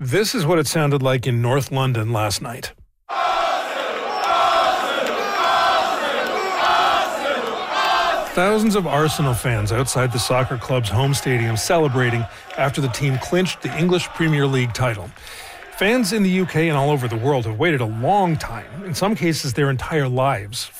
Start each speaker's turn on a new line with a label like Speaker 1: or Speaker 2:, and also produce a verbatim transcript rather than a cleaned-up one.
Speaker 1: This is what it sounded like in North London last night. Thousands of Arsenal fans outside the soccer club's home stadium celebrating after the team clinched the English Premier League title. Fans in the U K and all over the world have waited a long time, in some cases their entire lives,